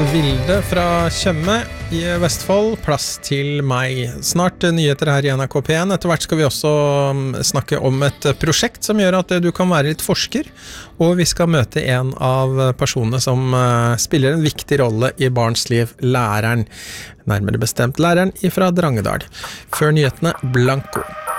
Vilde fra Tjøme i Vestfold, plass til meg. Snart nyheter her i NRK P1. Etter hvert skal vi også snakke om et prosjekt som gjør at du kan være litt forsker, og vi skal møte en av personene som spiller en viktig rolle i barns liv, læreren. Nærmere bestemt læreren fra Drangedal. Før nyhetene, Blanco.